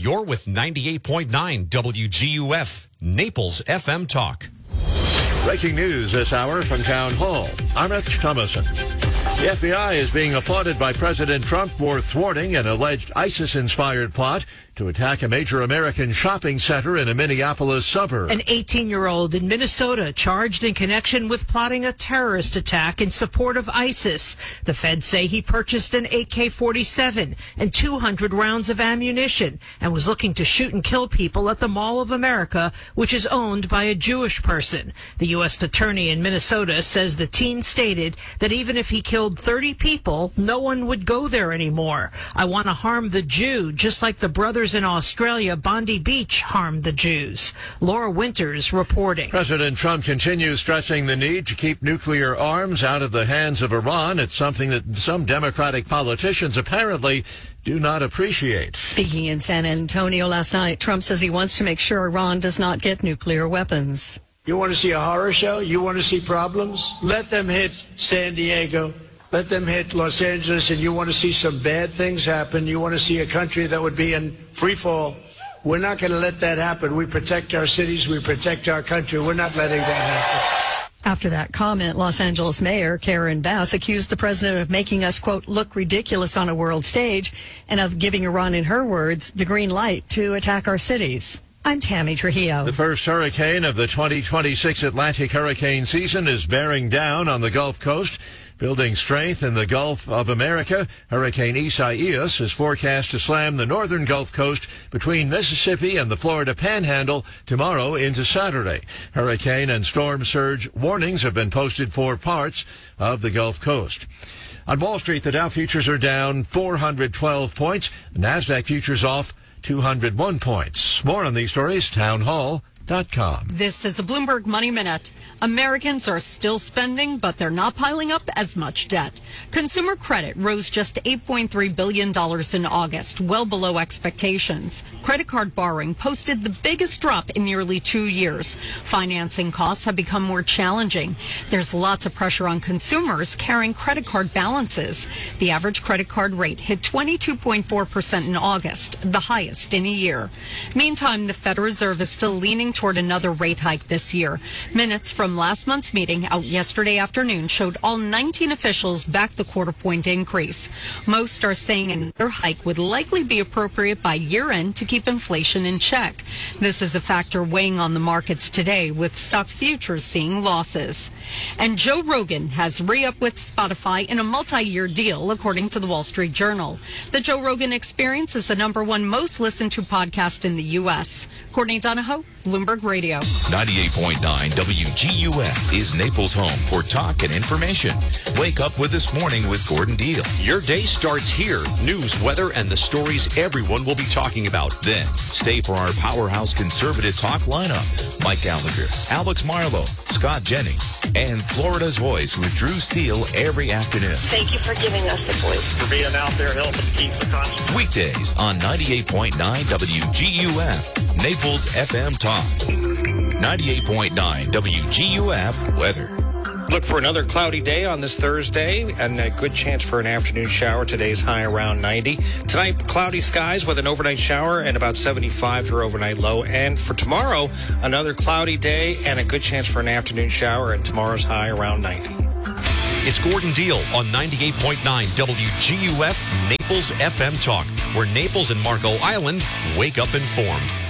You're with 98.9 WGUF, Naples FM Talk. Breaking news this hour from Town Hall. I'm Rich Thomason. The FBI is being applauded by President Trump for thwarting an alleged ISIS-inspired plot to attack a major American shopping center in a Minneapolis suburb. An 18-year-old in Minnesota charged in connection with plotting a terrorist attack in support of ISIS. The feds say he purchased an AK-47 and 200 rounds of ammunition and was looking to shoot and kill people at the Mall of America, which is owned by a Jewish person. The U.S. attorney in Minnesota says the teen stated that even if he killed 30 people, no one would go there anymore. I want to harm the Jew, just like the brothers in Australia, Bondi Beach, harmed the Jews. Laura Winters reporting. President Trump continues stressing the need to keep nuclear arms out of the hands of Iran. It's something that some Democratic politicians apparently do not appreciate. Speaking in San Antonio last night, Trump says he wants to make sure Iran does not get nuclear weapons. You want to see a horror show? You want to see problems? Let them hit San Diego. Let them hit Los Angeles, and you want to see some bad things happen. You want to see a country that would be in free fall. We're not going to let that happen. We protect our cities. We protect our country. We're not letting that happen. After that comment, Los Angeles Mayor Karen Bass accused the president of making us, quote, look ridiculous on a world stage and of giving Iran, in her words, the green light to attack our cities. I'm Tammy Trujillo. The first hurricane of the 2026 Atlantic hurricane season is bearing down on the Gulf Coast. Building strength in the Gulf of America, Hurricane Isaias is forecast to slam the northern Gulf Coast between Mississippi and the Florida Panhandle tomorrow into Saturday. Hurricane and storm surge warnings have been posted for parts of the Gulf Coast. On Wall Street, the Dow futures are down 412 points. The NASDAQ futures off 201 points. More on these stories, townhall.com. This is a Bloomberg Money Minute. Americans are still spending, but they're not piling up as much debt. Consumer credit rose just $8.3 billion in August, well below expectations. Credit card borrowing posted the biggest drop in nearly 2 years. Financing costs have become more challenging. There's lots of pressure on consumers carrying credit card balances. The average credit card rate hit 22.4% in August, the highest in a year. Meantime, the Federal Reserve is still leaning toward another rate hike this year. Minutes from last month's meeting out yesterday afternoon showed all 19 officials backed the quarter-point increase. Most are saying another hike would likely be appropriate by year-end to keep inflation in check. This is a factor weighing on the markets today, with stock futures seeing losses. And Joe Rogan has re-upped with Spotify in a multi-year deal, according to the Wall Street Journal. The Joe Rogan Experience is the #1 most listened to podcast in the U.S. Courtney Donahoe, Bloomberg Radio. 98.9 WGUF is Naples' home for talk and information. Wake up with This Morning with Gordon Deal. Your day starts here. News, weather, and the stories everyone will be talking about. Then, stay for our powerhouse conservative talk lineup. Mike Gallagher, Alex Marlowe, Scott Jennings, and Florida's Voice with Drew Steele every afternoon. Thank you for giving us a voice. For being out there helping keep the constant. Weekdays on 98.9 WGUF, Naples FM Talk. 98.9 WGUF weather. Look for another cloudy day on this Thursday and a good chance for an afternoon shower. Today's high around 90. Tonight, cloudy skies with an overnight shower and about 75 for overnight low. And for tomorrow, another cloudy day and a good chance for an afternoon shower, and tomorrow's high around 90. It's Gordon Deal on 98.9 WGUF, Naples FM Talk, where Naples and Marco Island wake up informed.